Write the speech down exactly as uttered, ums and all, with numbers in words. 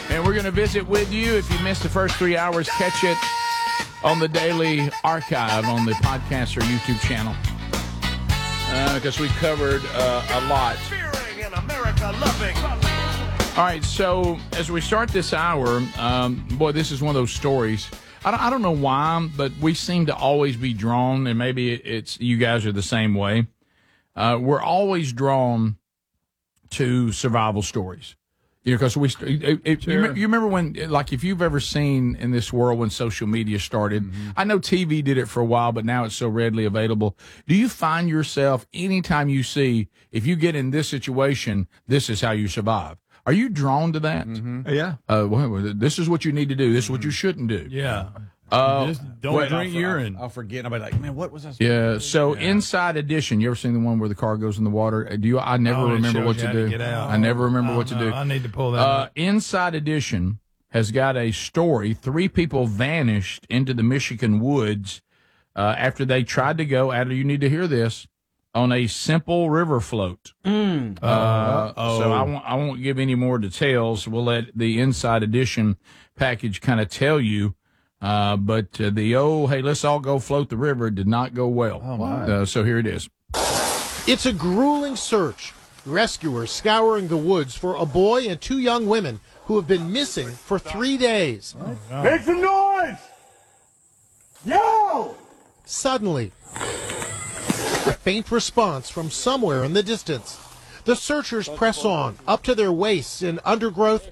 And we're going to visit with you. If you missed the first three hours, catch it on the Daily Archive on the podcast or YouTube channel. Because uh, we covered uh, a lot. Fearing and America loving. All right, so as we start this hour, um, boy, this is one of those stories. I don't, I don't know why, but we seem to always be drawn, and maybe it's you guys are the same way. Uh, we're always drawn to survival stories. You know, because we, it, it, Sure. you, you remember when, like, if you've ever seen in this world when social media started, mm-hmm. I know T V did it for a while, but now it's so readily available. Do you find yourself, anytime you see, if you get in this situation, this is how you survive? Are you drawn to that? Mm-hmm. Yeah. Uh, well, this is what you need to do. This is what you shouldn't do. Yeah. Uh, Just don't well, drink I'll, urine. I'll, I'll forget. I'll be like, man, what was I? Yeah. So Yeah. Inside Edition, you ever seen the one where the car goes in the water? Do you? I never Oh, it remember shows what you to how do. to get out. I never remember Oh, what to no, do. I need to pull that Uh, up. Inside Edition has got a story. Three people vanished into the Michigan woods uh, after they tried to go. Adler, you need to hear this. On a simple river float. Mm. Uh, Uh-oh. so I won't, I won't give any more details. We'll let the Inside Edition package kind of tell you. Uh, but uh, the oh, hey, let's all go float the river did not go well. Oh, my. Uh, so here it is. It's a grueling search. Rescuers scouring the woods for a boy and two young women who have been missing for three days. Oh, Make some noise! Yo! Suddenly, a faint response from somewhere in the distance. The searchers press on, up to their waists in undergrowth